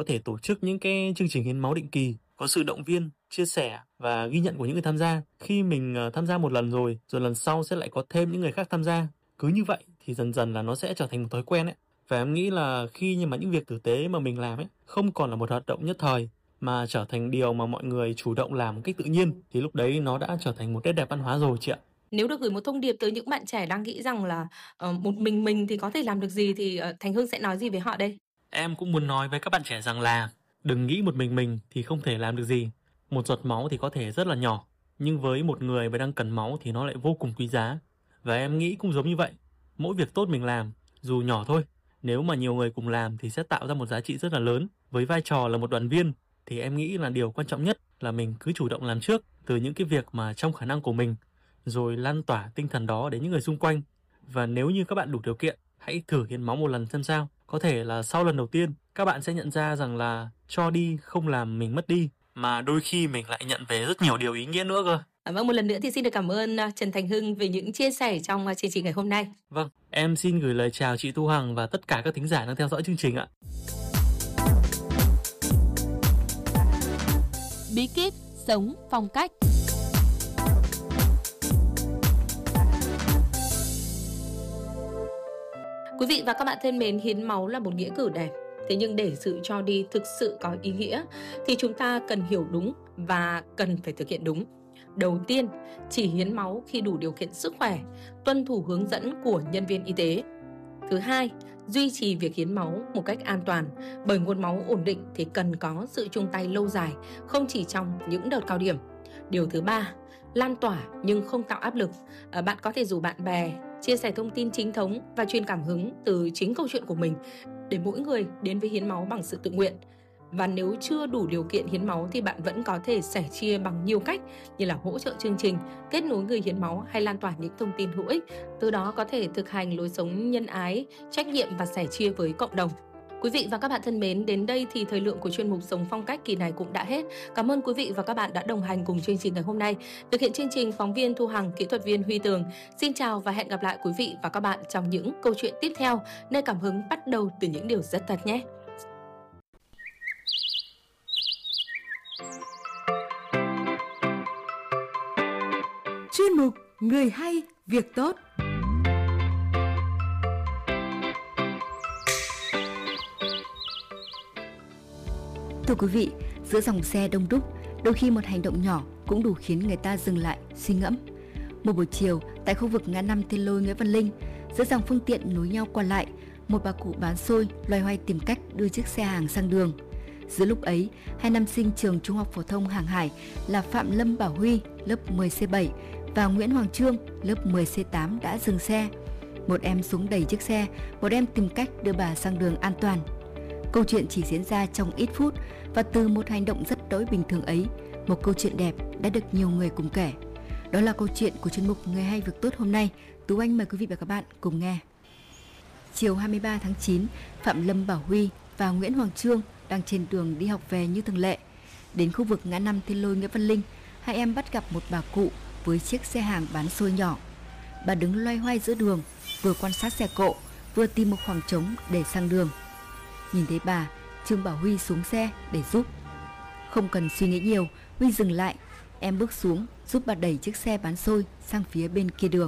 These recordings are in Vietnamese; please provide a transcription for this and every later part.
có thể tổ chức những cái chương trình hiến máu định kỳ, có sự động viên, chia sẻ và ghi nhận của những người tham gia. Khi mình tham gia một lần rồi lần sau sẽ lại có thêm những người khác tham gia. Cứ như vậy thì dần dần là nó sẽ trở thành một thói quen ấy. Và em nghĩ là khi mà những việc tử tế mà mình làm ấy không còn là một hoạt động nhất thời mà trở thành điều mà mọi người chủ động làm một cách tự nhiên, thì lúc đấy nó đã trở thành một nét đẹp văn hóa rồi chị ạ. Nếu được gửi một thông điệp tới những bạn trẻ đang nghĩ rằng là, một mình thì có thể làm được gì thì, Thành Hưng sẽ nói gì với họ đây? Em cũng muốn nói với các bạn trẻ rằng là đừng nghĩ một mình thì không thể làm được gì. Một giọt máu thì có thể rất là nhỏ, nhưng với một người mà đang cần máu thì nó lại vô cùng quý giá. Và em nghĩ cũng giống như vậy, mỗi việc tốt mình làm, dù nhỏ thôi, nếu mà nhiều người cùng làm thì sẽ tạo ra một giá trị rất là lớn. Với vai trò là một đoàn viên thì em nghĩ là điều quan trọng nhất là mình cứ chủ động làm trước từ những cái việc mà trong khả năng của mình, rồi lan tỏa tinh thần đó đến những người xung quanh. Và nếu như các bạn đủ điều kiện, hãy thử hiến máu một lần xem sao. Có thể là sau lần đầu tiên, các bạn sẽ nhận ra rằng là cho đi không làm mình mất đi, mà đôi khi mình lại nhận về rất nhiều điều ý nghĩa nữa cơ. Vâng, một lần nữa thì xin được cảm ơn, Trần Thành Hưng về những chia sẻ trong, chương trình ngày hôm nay. Vâng, em xin gửi lời chào chị Thu Hằng và tất cả các thính giả đang theo dõi chương trình ạ. Bí kíp sống phong cách. Quý vị và các bạn thân mến, hiến máu là một nghĩa cử đẹp. Thế nhưng để sự cho đi thực sự có ý nghĩa thì chúng ta cần hiểu đúng và cần phải thực hiện đúng. Đầu tiên, chỉ hiến máu khi đủ điều kiện sức khỏe, tuân thủ hướng dẫn của nhân viên y tế. Thứ hai, duy trì việc hiến máu một cách an toàn, bởi nguồn máu ổn định thì cần có sự chung tay lâu dài, không chỉ trong những đợt cao điểm. Điều thứ ba, lan tỏa nhưng không tạo áp lực. Bạn có thể rủ bạn bè, chia sẻ thông tin chính thống và truyền cảm hứng từ chính câu chuyện của mình để mỗi người đến với hiến máu bằng sự tự nguyện. Và nếu chưa đủ điều kiện hiến máu thì bạn vẫn có thể sẻ chia bằng nhiều cách, như là hỗ trợ chương trình, kết nối người hiến máu hay lan tỏa những thông tin hữu ích. Từ đó có thể thực hành lối sống nhân ái, trách nhiệm và sẻ chia với cộng đồng. Quý vị và các bạn thân mến, đến đây thì thời lượng của chuyên mục Sống Phong Cách kỳ này cũng đã hết. Cảm ơn quý vị và các bạn đã đồng hành cùng chương trình ngày hôm nay. Thực hiện chương trình, phóng viên Thu Hằng, kỹ thuật viên Huy Tường. Xin chào và hẹn gặp lại quý vị và các bạn trong những câu chuyện tiếp theo, nơi cảm hứng bắt đầu từ những điều rất thật nhé. Chuyên mục Người hay, việc tốt. Thưa quý vị, giữa dòng xe đông đúc, đôi khi một hành động nhỏ cũng đủ khiến người ta dừng lại, suy ngẫm. Một buổi chiều, tại khu vực ngã năm Thiên Lôi Nguyễn Văn Linh, giữa dòng phương tiện nối nhau qua lại, một bà cụ bán xôi loay hoay tìm cách đưa chiếc xe hàng sang đường. Giữa lúc ấy, hai nam sinh trường Trung học phổ thông Hàng Hải là Phạm Lâm Bảo Huy, lớp 10C7 và Nguyễn Hoàng Trương, lớp 10C8 đã dừng xe. Một em xuống đẩy chiếc xe, một em tìm cách đưa bà sang đường an toàn. Câu chuyện chỉ diễn ra trong ít phút và từ một hành động rất đỗi bình thường ấy, một câu chuyện đẹp đã được nhiều người cùng kể. Đó là câu chuyện của chuyên mục Người hay việc tốt hôm nay. Tú Anh mời quý vị và các bạn cùng nghe. Chiều 23 tháng 9, Phạm Lâm Bảo Huy và Nguyễn Hoàng Trương đang trên đường đi học về như thường lệ. Đến khu vực ngã năm Thiên Lôi Nguyễn Văn Linh, hai em bắt gặp một bà cụ với chiếc xe hàng bán xôi nhỏ. Bà đứng loay hoay giữa đường, vừa quan sát xe cộ, vừa tìm một khoảng trống để sang đường. Nhìn thấy bà, Trương bảo Huy xuống xe để giúp. Không cần suy nghĩ nhiều, Huy dừng lại. Em bước xuống giúp bà đẩy chiếc xe bán xôi sang phía bên kia đường.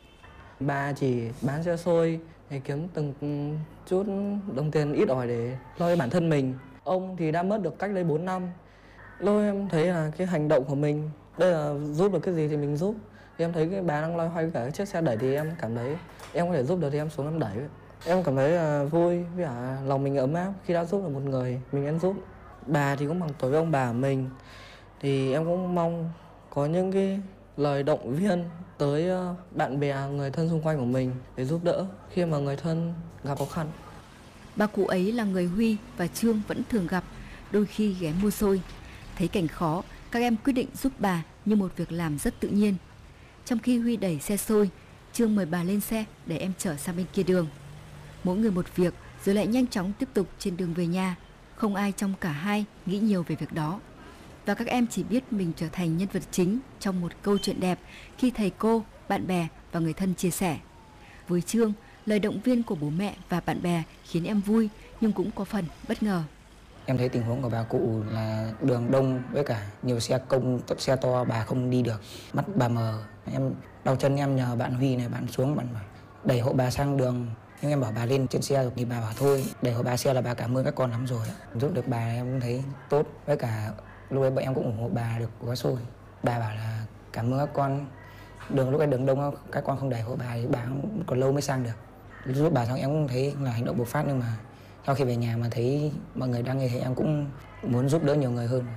Bà chỉ bán xe xôi để kiếm từng chút đồng tiền ít ỏi để lo cho bản thân mình. Ông thì đã mất được cách đây 4 năm. Lúc em thấy là cái hành động của mình, đây là giúp được cái gì thì mình giúp. Thì em thấy cái bà đang loay hoay cả cái chiếc xe đẩy thì em cảm thấy em có thể giúp được thì em xuống em đẩy. Em cảm thấy là vui với cả lòng mình ấm áp khi đã giúp được một người mình nên giúp. Bà thì cũng bằng tuổi với ông bà của mình, thì em cũng mong có những cái lời động viên tới bạn bè, người thân xung quanh của mình để giúp đỡ khi mà người thân gặp khó khăn. Bà cụ ấy là người Huy và Trương vẫn thường gặp, đôi khi ghé mua xôi. Thấy cảnh khó, các em quyết định giúp bà như một việc làm rất tự nhiên. Trong khi Huy đẩy xe xôi, Trương mời bà lên xe để em chở sang bên kia đường. Mỗi người một việc rồi lại nhanh chóng tiếp tục trên đường về nhà. Không ai trong cả hai nghĩ nhiều về việc đó. Và các em chỉ biết mình trở thành nhân vật chính trong một câu chuyện đẹp khi thầy cô, bạn bè và người thân chia sẻ. Với Trương, lời động viên của bố mẹ và bạn bè khiến em vui nhưng cũng có phần bất ngờ. Em thấy tình huống của bà cụ là đường đông với cả nhiều xe công, xe to bà không đi được, mắt bà mờ. Em đau chân, em nhờ bạn Huy này, bạn xuống, bạn bảo đẩy hộ bà sang đường. Nhưng em bảo bà lên trên xe rồi thì bà bảo thôi, đẩy hộ bà xe là bà cảm ơn các con lắm rồi. Giúp được bà em cũng thấy tốt, với cả lúc ấy bọn em cũng ủng hộ bà được gói xôi. Bà bảo là cảm ơn các con, lúc ấy đường đông các con không đẩy hộ bà thì bà cũng còn lâu mới sang được. Giúp bà xong em cũng thấy là hành động bộc phát, nhưng mà sau khi về nhà mà thấy mọi người đang như thế em cũng muốn giúp đỡ nhiều người hơn.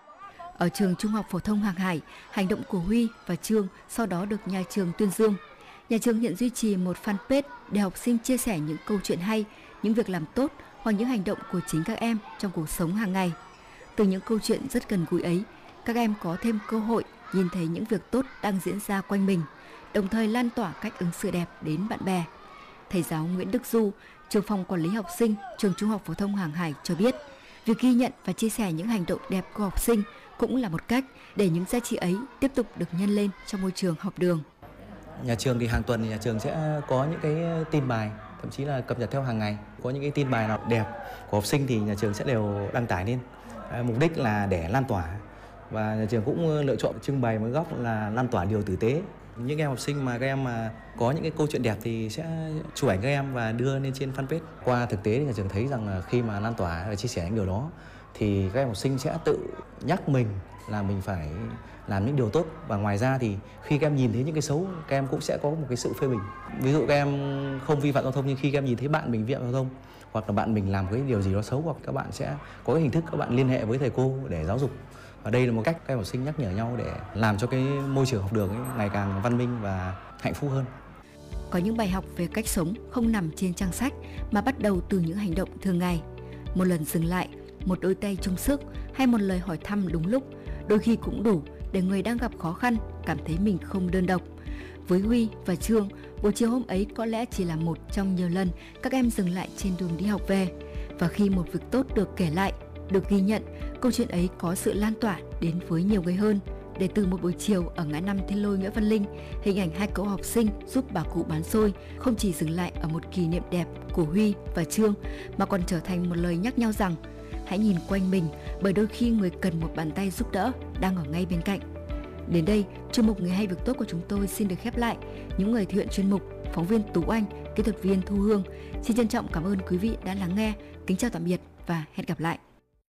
Ở trường Trung học phổ thông Hàng Hải, hành động của Huy và Trương sau đó được nhà trường tuyên dương. Nhà trường hiện duy trì một fanpage để học sinh chia sẻ những câu chuyện hay, những việc làm tốt hoặc những hành động của chính các em trong cuộc sống hàng ngày. Từ những câu chuyện rất gần gũi ấy, các em có thêm cơ hội nhìn thấy những việc tốt đang diễn ra quanh mình, đồng thời lan tỏa cách ứng xử đẹp đến bạn bè. Thầy giáo Nguyễn Đức Du, trưởng phòng quản lý học sinh, trường Trung học phổ thông Hàng Hải cho biết, việc ghi nhận và chia sẻ những hành động đẹp của học sinh cũng là một cách để những giá trị ấy tiếp tục được nhân lên trong môi trường học đường. Nhà trường thì hàng tuần thì nhà trường sẽ có những cái tin bài, thậm chí là cập nhật theo hàng ngày. Có những cái tin bài nào đẹp của học sinh thì nhà trường sẽ đều đăng tải lên. Mục đích là để lan tỏa, và nhà trường cũng lựa chọn trưng bày một góc là lan tỏa điều tử tế. Những em học sinh mà các em mà có những cái câu chuyện đẹp thì sẽ chụp ảnh các em và đưa lên trên fanpage. Qua thực tế thì nhà trường thấy rằng là khi mà lan tỏa và chia sẻ những điều đó thì các em học sinh sẽ tự nhắc mình là mình phải làm những điều tốt. Và ngoài ra thì khi các em nhìn thấy những cái xấu, các em cũng sẽ có một cái sự phê bình. Ví dụ các em không vi phạm giao thông, nhưng khi các em nhìn thấy bạn mình vi phạm giao thông hoặc là bạn mình làm cái điều gì đó xấu, hoặc các bạn sẽ có cái hình thức các bạn liên hệ với thầy cô để giáo dục. Và đây là một cách các em học sinh nhắc nhở nhau để làm cho cái môi trường học đường ấy ngày càng văn minh và hạnh phúc hơn. Có những bài học về cách sống không nằm trên trang sách mà bắt đầu từ những hành động thường ngày. Một lần dừng lại, một đôi tay chung sức hay một lời hỏi thăm đúng lúc, đôi khi cũng đủ để người đang gặp khó khăn cảm thấy mình không đơn độc. Với Huy và Trương, buổi chiều hôm ấy có lẽ chỉ là một trong nhiều lần các em dừng lại trên đường đi học về. Và khi một việc tốt được kể lại, được ghi nhận, câu chuyện ấy có sự lan tỏa đến với nhiều người hơn. Để từ một buổi chiều ở ngã năm Thiên Lôi Nguyễn Văn Linh, hình ảnh hai cậu học sinh giúp bà cụ bán xôi không chỉ dừng lại ở một kỷ niệm đẹp của Huy và Trương, mà còn trở thành một lời nhắc nhau rằng hãy nhìn quanh mình, bởi đôi khi người cần một bàn tay giúp đỡ đang ở ngay bên cạnh. Đến đây, chuyên mục Người hay việc tốt của chúng tôi xin được khép lại. Những người thực hiện chuyên mục, phóng viên Tú Anh, kỹ thuật viên Thu Hương, xin trân trọng cảm ơn quý vị đã lắng nghe. Kính chào tạm biệt và hẹn gặp lại.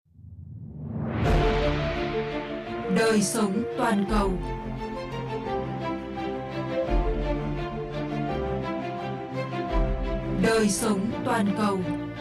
Đời sống toàn cầu. Đời sống toàn cầu.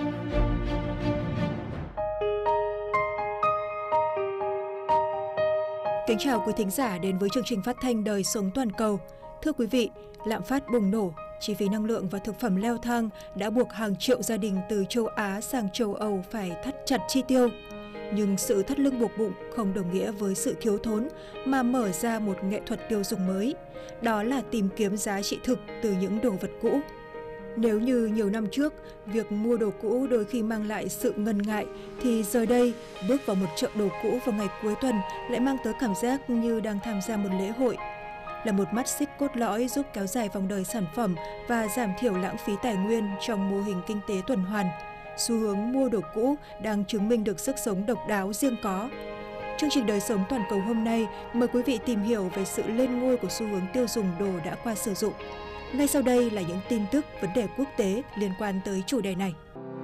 Kính chào quý thính giả đến với chương trình phát thanh Đời sống toàn cầu. Thưa quý vị, lạm phát bùng nổ, chi phí năng lượng và thực phẩm leo thang đã buộc hàng triệu gia đình từ châu Á sang châu Âu phải thắt chặt chi tiêu. Nhưng sự thắt lưng buộc bụng không đồng nghĩa với sự thiếu thốn, mà mở ra một nghệ thuật tiêu dùng mới. Đó là tìm kiếm giá trị thực từ những đồ vật cũ. Nếu như nhiều năm trước, việc mua đồ cũ đôi khi mang lại sự ngần ngại, thì giờ đây, bước vào một chợ đồ cũ vào ngày cuối tuần lại mang tới cảm giác như đang tham gia một lễ hội. Là một mắt xích cốt lõi giúp kéo dài vòng đời sản phẩm và giảm thiểu lãng phí tài nguyên trong mô hình kinh tế tuần hoàn, xu hướng mua đồ cũ đang chứng minh được sức sống độc đáo riêng có. Chương trình Đời sống toàn cầu hôm nay mời quý vị tìm hiểu về sự lên ngôi của xu hướng tiêu dùng đồ đã qua sử dụng. Ngay sau đây là những tin tức vấn đề quốc tế liên quan tới chủ đề này.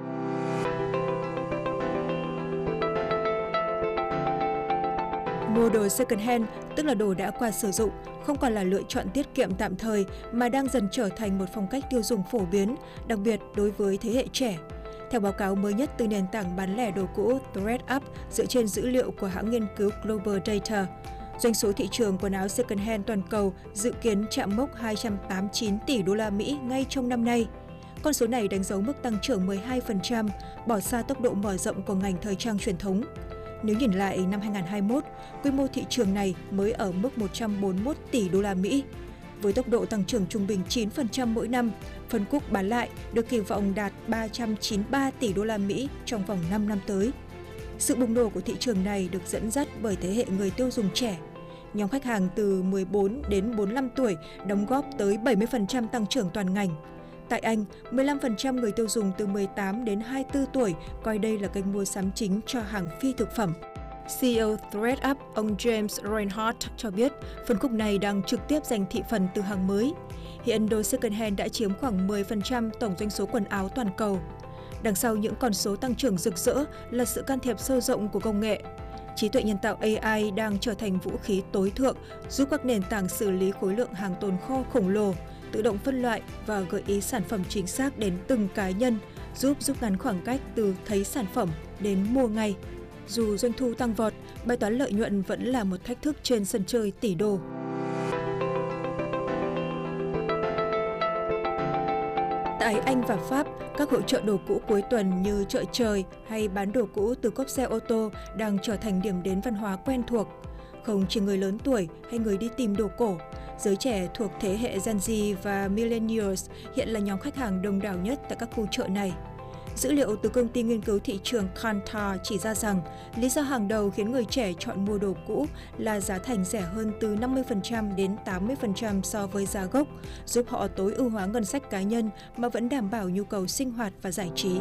Mua đồ second hand, tức là đồ đã qua sử dụng, không còn là lựa chọn tiết kiệm tạm thời mà đang dần trở thành một phong cách tiêu dùng phổ biến, đặc biệt đối với thế hệ trẻ. Theo báo cáo mới nhất từ nền tảng bán lẻ đồ cũ ThredUp dựa trên dữ liệu của hãng nghiên cứu Global Data, doanh số thị trường quần áo second hand toàn cầu dự kiến chạm mốc 289 tỷ đô la Mỹ ngay trong năm nay. Con số này đánh dấu mức tăng trưởng 12%, bỏ xa tốc độ mở rộng của ngành thời trang truyền thống. Nếu nhìn lại năm 2021, quy mô thị trường này mới ở mức 141 tỷ đô la Mỹ. Với tốc độ tăng trưởng trung bình 9% mỗi năm, phân khúc bán lại được kỳ vọng đạt 393 tỷ đô la Mỹ trong vòng 5 năm tới. Sự bùng nổ của thị trường này được dẫn dắt bởi thế hệ người tiêu dùng trẻ. Nhóm khách hàng từ 14 đến 45 tuổi đóng góp tới 70% tăng trưởng toàn ngành. Tại Anh, 15% người tiêu dùng từ 18 đến 24 tuổi coi đây là kênh mua sắm chính cho hàng phi thực phẩm. CEO ThredUp, ông James Reinhardt cho biết phân khúc này đang trực tiếp giành thị phần từ hàng mới. Hiện đồ second-hand đã chiếm khoảng 10% tổng doanh số quần áo toàn cầu. Đằng sau những con số tăng trưởng rực rỡ là sự can thiệp sâu rộng của công nghệ. Trí tuệ nhân tạo AI đang trở thành vũ khí tối thượng, giúp các nền tảng xử lý khối lượng hàng tồn kho khổng lồ, tự động phân loại và gợi ý sản phẩm chính xác đến từng cá nhân, giúp rút ngắn khoảng cách từ thấy sản phẩm đến mua ngay. Dù doanh thu tăng vọt, bài toán lợi nhuận vẫn là một thách thức trên sân chơi tỷ đô. Tại Anh và Pháp, các hội chợ đồ cũ cuối tuần như chợ trời hay bán đồ cũ từ cốp xe ô tô đang trở thành điểm đến văn hóa quen thuộc. Không chỉ người lớn tuổi hay người đi tìm đồ cổ, giới trẻ thuộc thế hệ Gen Z và Millennials hiện là nhóm khách hàng đông đảo nhất tại các khu chợ này. Dữ liệu từ công ty nghiên cứu thị trường Kantar chỉ ra rằng lý do hàng đầu khiến người trẻ chọn mua đồ cũ là giá thành rẻ hơn từ 50% đến 80% so với giá gốc, giúp họ tối ưu hóa ngân sách cá nhân mà vẫn đảm bảo nhu cầu sinh hoạt và giải trí.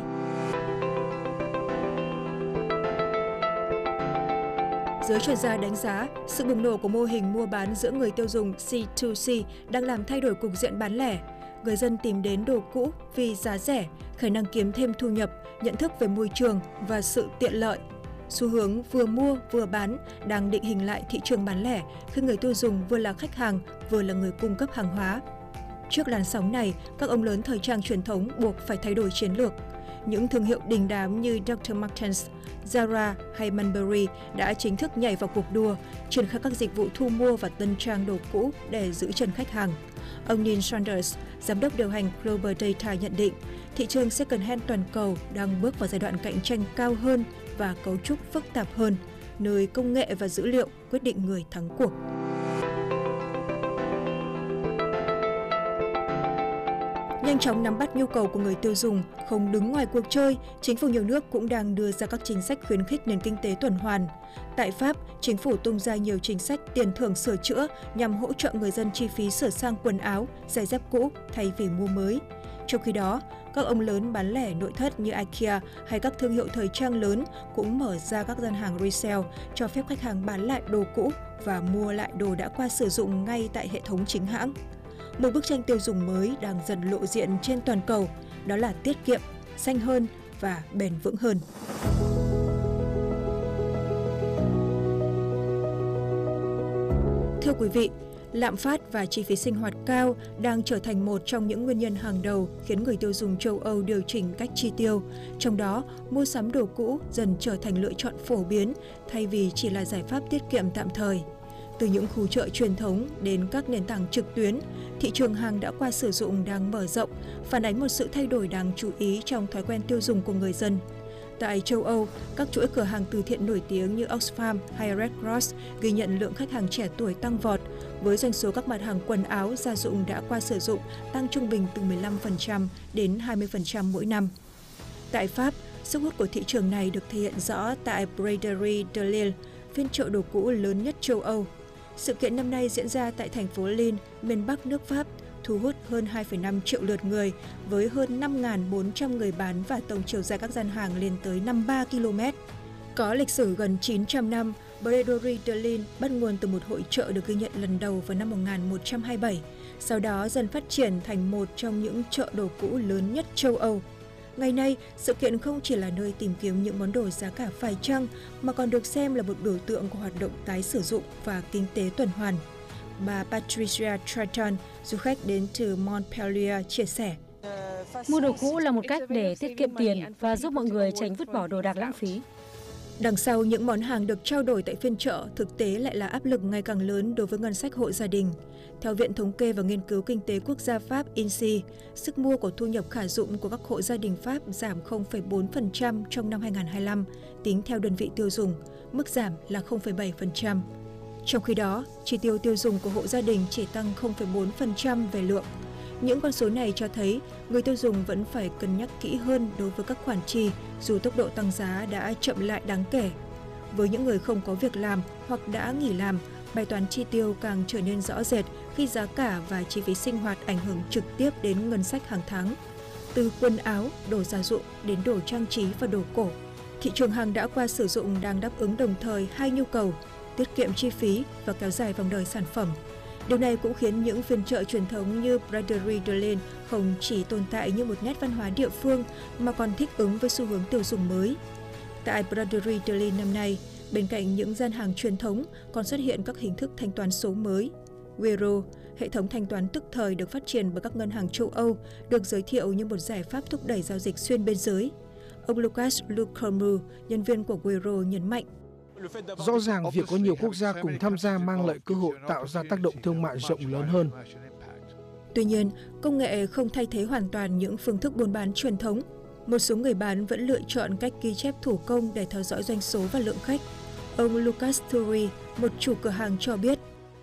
Giới chuyên gia đánh giá, sự bùng nổ của mô hình mua bán giữa người tiêu dùng C2C đang làm thay đổi cục diện bán lẻ. Người dân tìm đến đồ cũ vì giá rẻ, khả năng kiếm thêm thu nhập, nhận thức về môi trường và sự tiện lợi. Xu hướng vừa mua vừa bán đang định hình lại thị trường bán lẻ khi người tiêu dùng vừa là khách hàng, vừa là người cung cấp hàng hóa. Trước làn sóng này, các ông lớn thời trang truyền thống buộc phải thay đổi chiến lược. Những thương hiệu đình đám như Dr. Martens, Zara hay Burberry đã chính thức nhảy vào cuộc đua, triển khai các dịch vụ thu mua và tân trang đồ cũ để giữ chân khách hàng. Ông Neil Saunders, giám đốc điều hành Global Data nhận định, thị trường second-hand toàn cầu đang bước vào giai đoạn cạnh tranh cao hơn và cấu trúc phức tạp hơn, nơi công nghệ và dữ liệu quyết định người thắng cuộc. Nhanh chóng nắm bắt nhu cầu của người tiêu dùng, không đứng ngoài cuộc chơi, chính phủ nhiều nước cũng đang đưa ra các chính sách khuyến khích nền kinh tế tuần hoàn. Tại Pháp, chính phủ tung ra nhiều chính sách tiền thưởng sửa chữa nhằm hỗ trợ người dân chi phí sửa sang quần áo, giày dép cũ thay vì mua mới. Trong khi đó, các ông lớn bán lẻ nội thất như IKEA hay các thương hiệu thời trang lớn cũng mở ra các gian hàng resale, cho phép khách hàng bán lại đồ cũ và mua lại đồ đã qua sử dụng ngay tại hệ thống chính hãng. Một bức tranh tiêu dùng mới đang dần lộ diện trên toàn cầu, đó là tiết kiệm, xanh hơn và bền vững hơn. Thưa quý vị, lạm phát và chi phí sinh hoạt cao đang trở thành một trong những nguyên nhân hàng đầu khiến người tiêu dùng châu Âu điều chỉnh cách chi tiêu. Trong đó, mua sắm đồ cũ dần trở thành lựa chọn phổ biến thay vì chỉ là giải pháp tiết kiệm tạm thời. Từ những khu chợ truyền thống đến các nền tảng trực tuyến, thị trường hàng đã qua sử dụng đang mở rộng, phản ánh một sự thay đổi đáng chú ý trong thói quen tiêu dùng của người dân. Tại châu Âu, các chuỗi cửa hàng từ thiện nổi tiếng như Oxfam hay Red Cross ghi nhận lượng khách hàng trẻ tuổi tăng vọt, với doanh số các mặt hàng quần áo, gia dụng đã qua sử dụng tăng trung bình từ 15% đến 20% mỗi năm. Tại Pháp, sức hút của thị trường này được thể hiện rõ tại Braderie de Lille, phiên chợ đồ cũ lớn nhất châu Âu. Sự kiện năm nay diễn ra tại thành phố Lille, miền Bắc nước Pháp, thu hút hơn 2,5 triệu lượt người với hơn 5.400 người bán và tổng chiều dài các gian hàng lên tới 53 km. Có lịch sử gần 900 năm, Braderie de Lille bắt nguồn từ một hội chợ được ghi nhận lần đầu vào năm 1127, sau đó dần phát triển thành một trong những chợ đồ cũ lớn nhất châu Âu. Ngày nay, sự kiện không chỉ là nơi tìm kiếm những món đồ giá cả phải chăng, mà còn được xem là một biểu tượng của hoạt động tái sử dụng và kinh tế tuần hoàn. Bà Patricia Triton, du khách đến từ Montpellier, chia sẻ. Mua đồ cũ là một cách để tiết kiệm tiền và giúp mọi người tránh vứt bỏ đồ đạc lãng phí. Đằng sau những món hàng được trao đổi tại phiên chợ, thực tế lại là áp lực ngày càng lớn đối với ngân sách hộ gia đình. Theo Viện Thống kê và Nghiên cứu Kinh tế Quốc gia Pháp INSEE, sức mua của thu nhập khả dụng của các hộ gia đình Pháp giảm 0,4% trong năm 2025, tính theo đơn vị tiêu dùng, mức giảm là 0,7%. Trong khi đó, chi tiêu tiêu dùng của hộ gia đình chỉ tăng 0,4% về lượng. Những con số này cho thấy người tiêu dùng vẫn phải cân nhắc kỹ hơn đối với các khoản chi, dù tốc độ tăng giá đã chậm lại đáng kể. Với những người không có việc làm hoặc đã nghỉ làm, bài toán chi tiêu càng trở nên rõ rệt khi giá cả và chi phí sinh hoạt ảnh hưởng trực tiếp đến ngân sách hàng tháng. Từ quần áo, đồ gia dụng đến đồ trang trí và đồ cổ, thị trường hàng đã qua sử dụng đang đáp ứng đồng thời hai nhu cầu, tiết kiệm chi phí và kéo dài vòng đời sản phẩm. Điều này cũng khiến những phiên chợ truyền thống như Braderie de Lane không chỉ tồn tại như một nét văn hóa địa phương mà còn thích ứng với xu hướng tiêu dùng mới. Tại Braderie de Lane năm nay, bên cạnh những gian hàng truyền thống còn xuất hiện các hình thức thanh toán số mới. Wero, hệ thống thanh toán tức thời được phát triển bởi các ngân hàng châu Âu, được giới thiệu như một giải pháp thúc đẩy giao dịch xuyên biên giới. Ông Lucas Lucomu, nhân viên của Wero nhấn mạnh. Rõ ràng việc có nhiều quốc gia cùng tham gia mang lại cơ hội tạo ra tác động thương mại rộng lớn hơn. Tuy nhiên, công nghệ không thay thế hoàn toàn những phương thức buôn bán truyền thống. Một số người bán vẫn lựa chọn cách ghi chép thủ công để theo dõi doanh số và lượng khách. Ông Lucas Turi, một chủ cửa hàng cho biết.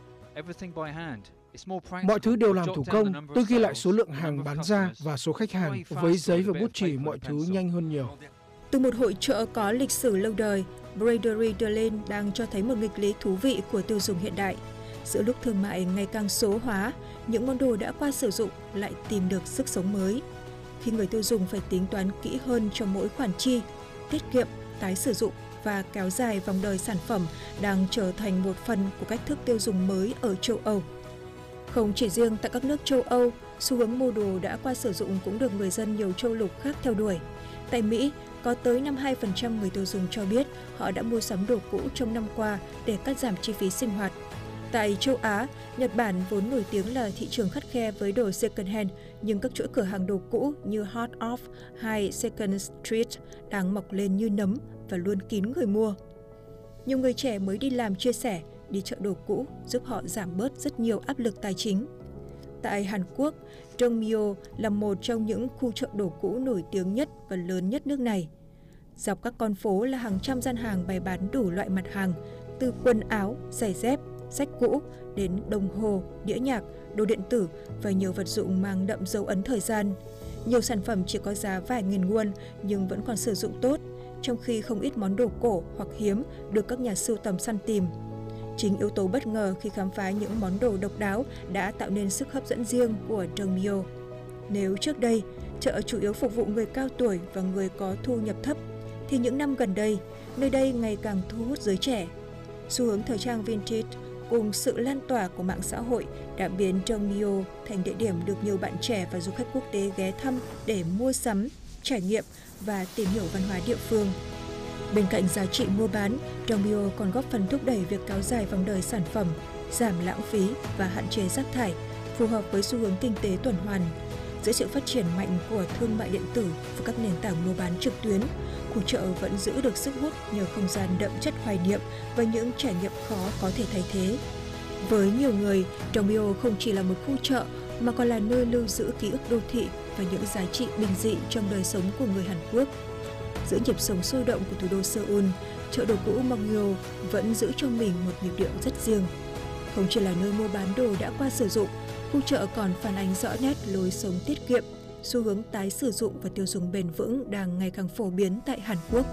Mọi thứ đều làm thủ công, tôi ghi lại số lượng hàng bán ra và số khách hàng. Với giấy và bút chì, mọi thứ nhanh hơn nhiều. Từ một hội chợ có lịch sử lâu đời, Braderie de Lane đang cho thấy một nghịch lý thú vị của tiêu dùng hiện đại. Giữa lúc thương mại ngày càng số hóa, những món đồ đã qua sử dụng lại tìm được sức sống mới. Khi người tiêu dùng phải tính toán kỹ hơn cho mỗi khoản chi, tiết kiệm, tái sử dụng và kéo dài vòng đời sản phẩm đang trở thành một phần của cách thức tiêu dùng mới ở châu Âu. Không chỉ riêng tại các nước châu Âu, xu hướng mua đồ đã qua sử dụng cũng được người dân nhiều châu lục khác theo đuổi. Tại Mỹ, có tới 52% người tiêu dùng cho biết họ đã mua sắm đồ cũ trong năm qua để cắt giảm chi phí sinh hoạt. Tại châu Á, Nhật Bản vốn nổi tiếng là thị trường khắt khe với đồ second hand, nhưng các chuỗi cửa hàng đồ cũ như Heart of hay Second Street đang mọc lên như nấm và luôn kín người mua. Nhiều người trẻ mới đi làm chia sẻ, đi chợ đồ cũ giúp họ giảm bớt rất nhiều áp lực tài chính. Tại Hàn Quốc, Dongmyo là một trong những khu chợ đồ cũ nổi tiếng nhất và lớn nhất nước này. Dọc các con phố là hàng trăm gian hàng bày bán đủ loại mặt hàng, từ quần áo, giày dép, sách cũ đến đồng hồ, đĩa nhạc, đồ điện tử và nhiều vật dụng mang đậm dấu ấn thời gian. Nhiều sản phẩm chỉ có giá vài nghìn won nhưng vẫn còn sử dụng tốt, trong khi không ít món đồ cổ hoặc hiếm được các nhà sưu tầm săn tìm. Chính yếu tố bất ngờ khi khám phá những món đồ độc đáo đã tạo nên sức hấp dẫn riêng của Dongmyo. Nếu trước đây, chợ chủ yếu phục vụ người cao tuổi và người có thu nhập thấp, thì những năm gần đây, nơi đây ngày càng thu hút giới trẻ. Xu hướng thời trang vintage cùng sự lan tỏa của mạng xã hội đã biến Dongmyo thành địa điểm được nhiều bạn trẻ và du khách quốc tế ghé thăm để mua sắm, trải nghiệm và tìm hiểu văn hóa địa phương. Bên cạnh giá trị mua bán, Dongmyo còn góp phần thúc đẩy việc kéo dài vòng đời sản phẩm, giảm lãng phí và hạn chế rác thải, phù hợp với xu hướng kinh tế tuần hoàn. Giữa sự phát triển mạnh của thương mại điện tử và các nền tảng mua bán trực tuyến, khu chợ vẫn giữ được sức hút nhờ không gian đậm chất hoài niệm và những trải nghiệm khó có thể thay thế. Với nhiều người, Dongmyo không chỉ là một khu chợ mà còn là nơi lưu giữ ký ức đô thị và những giá trị bình dị trong đời sống của người Hàn Quốc. Giữa nhịp sống sôi động của thủ đô Seoul, chợ đồ cũ Mongyo vẫn giữ cho mình một nhịp điệu rất riêng. Không chỉ là nơi mua bán đồ đã qua sử dụng, khu chợ còn phản ánh rõ nét lối sống tiết kiệm, xu hướng tái sử dụng và tiêu dùng bền vững đang ngày càng phổ biến tại Hàn Quốc.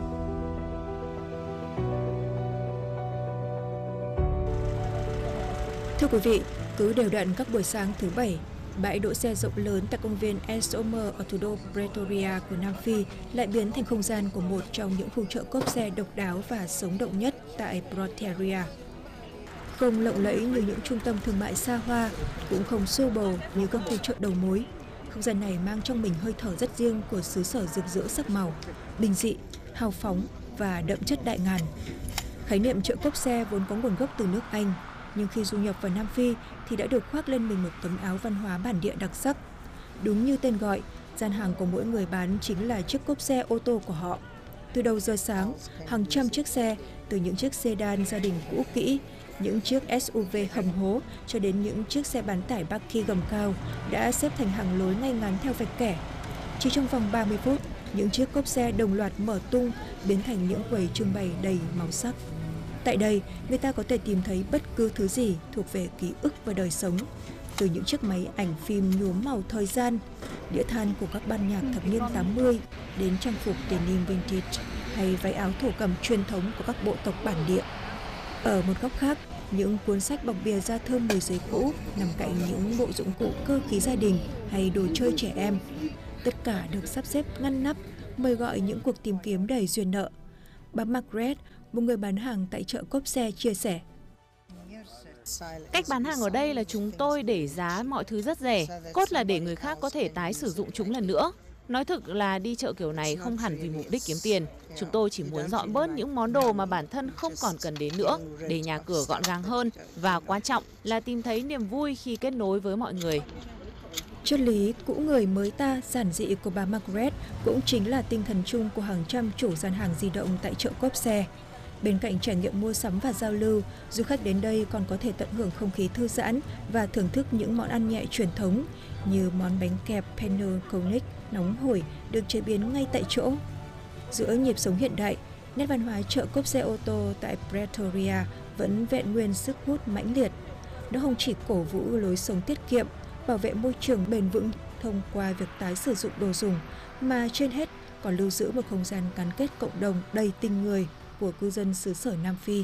Thưa quý vị, cứ đều đặn các buổi sáng thứ Bảy, bãi đỗ xe rộng lớn tại công viên Essomer ở thủ đô Pretoria của Nam Phi lại biến thành không gian của một trong những khu chợ cốp xe độc đáo và sống động nhất tại Pretoria. Không lộng lẫy như những trung tâm thương mại xa hoa, cũng không xô bồ như các khu chợ đầu mối. Không gian này mang trong mình hơi thở rất riêng của xứ sở rực rỡ sắc màu, bình dị, hào phóng và đậm chất đại ngàn. Khái niệm chợ cốp xe vốn có nguồn gốc từ nước Anh, nhưng khi du nhập vào Nam Phi thì đã được khoác lên mình một tấm áo văn hóa bản địa đặc sắc. Đúng như tên gọi, gian hàng của mỗi người bán chính là chiếc cốp xe ô tô của họ. Từ đầu giờ sáng, hàng trăm chiếc xe, từ những chiếc sedan gia đình cũ kỹ, những chiếc SUV hầm hố cho đến những chiếc xe bán tải Bakkie gầm cao đã xếp thành hàng lối ngay ngắn theo vạch kẻ. Chỉ trong vòng 30 phút, những chiếc cốp xe đồng loạt mở tung, biến thành những quầy trưng bày đầy màu sắc. Tại đây, người ta có thể tìm thấy bất cứ thứ gì thuộc về ký ức và đời sống, từ những chiếc máy ảnh phim nhuốm màu thời gian, đĩa than của các ban nhạc thập niên 80 đến trang phục denim vintage hay váy áo thổ cẩm truyền thống của các bộ tộc bản địa. Ở một góc khác, những cuốn sách bọc bìa da thơm mùi giấy cũ nằm cạnh những bộ dụng cụ cơ khí gia đình hay đồ chơi trẻ em. Tất cả được sắp xếp ngăn nắp, mời gọi những cuộc tìm kiếm đầy duyên nợ. Bà Margaret, một người bán hàng tại chợ cốp xe, chia sẻ. Cách bán hàng ở đây là chúng tôi để giá mọi thứ rất rẻ, cốt là để người khác có thể tái sử dụng chúng lần nữa. Nói thực là đi chợ kiểu này không hẳn vì mục đích kiếm tiền. Chúng tôi chỉ muốn dọn bớt những món đồ mà bản thân không còn cần đến nữa, để nhà cửa gọn gàng hơn, và quan trọng là tìm thấy niềm vui khi kết nối với mọi người. Triết lý cũ người mới ta giản dị của bà Margaret cũng chính là tinh thần chung của hàng trăm chủ gian hàng di động tại chợ cốp xe. Bên cạnh trải nghiệm mua sắm và giao lưu, du khách đến đây còn có thể tận hưởng không khí thư giãn và thưởng thức những món ăn nhẹ truyền thống như món bánh kẹp Penne nóng hổi được chế biến ngay tại chỗ. Giữa nhịp sống hiện đại, nét văn hóa chợ cốp xe ô tô tại Pretoria vẫn vẹn nguyên sức hút mãnh liệt. Nó không chỉ cổ vũ lối sống tiết kiệm, bảo vệ môi trường bền vững thông qua việc tái sử dụng đồ dùng, mà trên hết còn lưu giữ một không gian gắn kết cộng đồng đầy tình người của cư dân xứ sở Nam Phi.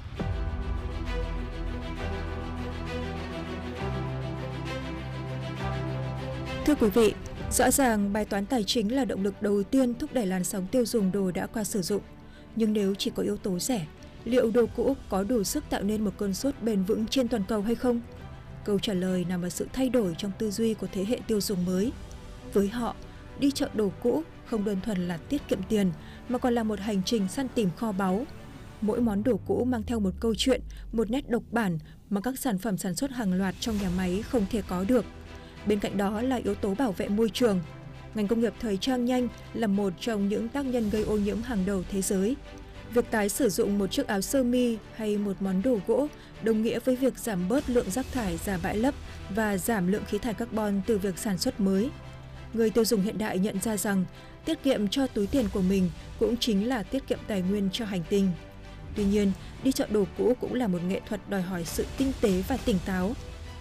Thưa quý vị, rõ ràng bài toán tài chính là động lực đầu tiên thúc đẩy làn sóng tiêu dùng đồ đã qua sử dụng. Nhưng nếu chỉ có yếu tố rẻ, liệu đồ cũ có đủ sức tạo nên một cơn sốt bền vững trên toàn cầu hay không? Câu trả lời nằm ở sự thay đổi trong tư duy của thế hệ tiêu dùng mới. Với họ, đi chợ đồ cũ không đơn thuần là tiết kiệm tiền, mà còn là một hành trình săn tìm kho báu. Mỗi món đồ cũ mang theo một câu chuyện, một nét độc bản mà các sản phẩm sản xuất hàng loạt trong nhà máy không thể có được. Bên cạnh đó là yếu tố bảo vệ môi trường. Ngành công nghiệp thời trang nhanh là một trong những tác nhân gây ô nhiễm hàng đầu thế giới. Việc tái sử dụng một chiếc áo sơ mi hay một món đồ gỗ đồng nghĩa với việc giảm bớt lượng rác thải ra bãi lấp và giảm lượng khí thải carbon từ việc sản xuất mới. Người tiêu dùng hiện đại nhận ra rằng tiết kiệm cho túi tiền của mình cũng chính là tiết kiệm tài nguyên cho hành tinh. Tuy nhiên, đi chợ đồ cũ cũng là một nghệ thuật đòi hỏi sự tinh tế và tỉnh táo.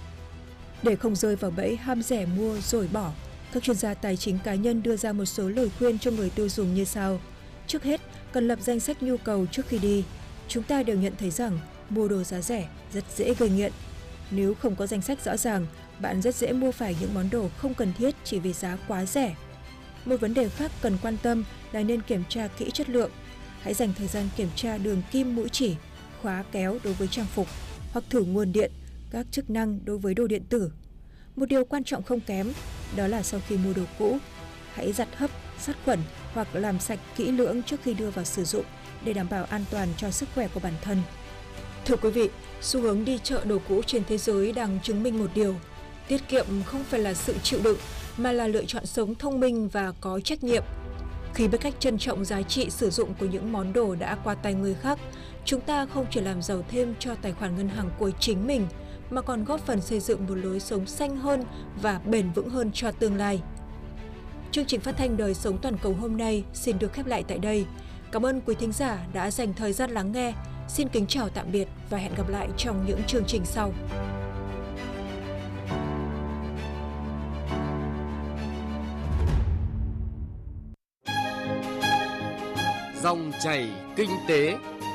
Để không rơi vào bẫy ham rẻ mua rồi bỏ, các chuyên gia tài chính cá nhân đưa ra một số lời khuyên cho người tiêu dùng như sau. Trước hết, cần lập danh sách nhu cầu trước khi đi. Chúng ta đều nhận thấy rằng mua đồ giá rẻ rất dễ gây nghiện. Nếu không có danh sách rõ ràng, bạn rất dễ mua phải những món đồ không cần thiết chỉ vì giá quá rẻ. Một vấn đề khác cần quan tâm là nên kiểm tra kỹ chất lượng. Hãy dành thời gian kiểm tra đường kim mũi chỉ, khóa kéo đối với trang phục, hoặc thử nguồn điện, các chức năng đối với đồ điện tử. Một điều quan trọng không kém, đó là sau khi mua đồ cũ, hãy giặt hấp, sát khuẩn hoặc làm sạch kỹ lưỡng trước khi đưa vào sử dụng để đảm bảo an toàn cho sức khỏe của bản thân. Thưa quý vị, xu hướng đi chợ đồ cũ trên thế giới đang chứng minh một điều: tiết kiệm không phải là sự chịu đựng, mà là lựa chọn sống thông minh và có trách nhiệm. Khi biết cách trân trọng giá trị sử dụng của những món đồ đã qua tay người khác, chúng ta không chỉ làm giàu thêm cho tài khoản ngân hàng của chính mình, mà còn góp phần xây dựng một lối sống xanh hơn và bền vững hơn cho tương lai. Chương trình phát thanh Đời sống toàn cầu hôm nay xin được khép lại tại đây. Cảm ơn quý thính giả đã dành thời gian lắng nghe. Xin kính chào tạm biệt và hẹn gặp lại trong những chương trình sau. Dòng chảy kinh tế.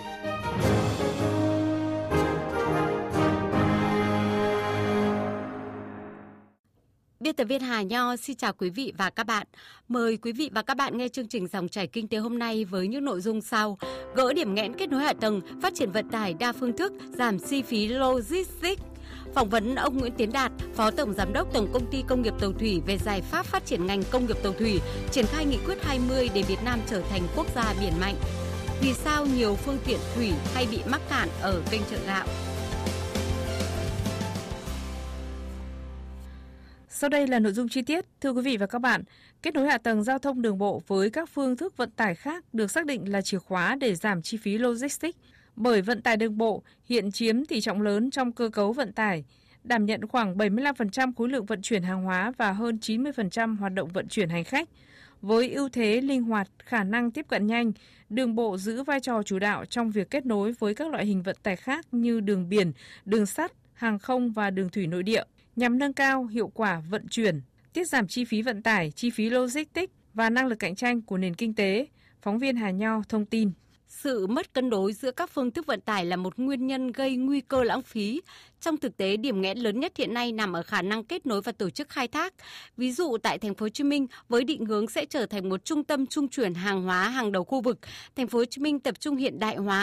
Biên tập viên Hà Nho xin chào quý vị và các bạn. Mời quý vị và các bạn nghe chương trình Dòng chảy kinh tế hôm nay với những nội dung sau: gỡ điểm nghẽn kết nối hạ tầng, phát triển vận tải đa phương thức, giảm chi phí logistics. Phỏng vấn ông Nguyễn Tiến Đạt, Phó Tổng Giám đốc Tổng Công ty Công nghiệp Tàu thủy về giải pháp phát triển ngành công nghiệp tàu thủy, triển khai nghị quyết 20 để Việt Nam trở thành quốc gia biển mạnh. Vì sao nhiều phương tiện thủy hay bị mắc cạn ở kênh chợ gạo? Sau đây là nội dung chi tiết. Thưa quý vị và các bạn, kết nối hạ tầng giao thông đường bộ với các phương thức vận tải khác được xác định là chìa khóa để giảm chi phí logistics, bởi vận tải đường bộ hiện chiếm tỷ trọng lớn trong cơ cấu vận tải, đảm nhận khoảng 75% khối lượng vận chuyển hàng hóa và hơn 90% hoạt động vận chuyển hành khách. Với ưu thế linh hoạt, khả năng tiếp cận nhanh, đường bộ giữ vai trò chủ đạo trong việc kết nối với các loại hình vận tải khác như đường biển, đường sắt, hàng không và đường thủy nội địa, nhằm nâng cao hiệu quả vận chuyển, tiết giảm chi phí vận tải, chi phí logistics và năng lực cạnh tranh của nền kinh tế. Phóng viên Hà Nho thông tin. Sự mất cân đối giữa các phương thức vận tải là một nguyên nhân gây nguy cơ lãng phí. Trong thực tế, điểm nghẽn lớn nhất hiện nay nằm ở khả năng kết nối và tổ chức khai thác. Ví dụ tại thành phố Hồ Chí Minh, với định hướng sẽ trở thành một trung tâm trung chuyển hàng hóa hàng đầu khu vực, thành phố Hồ Chí Minh tập trung hiện đại hóa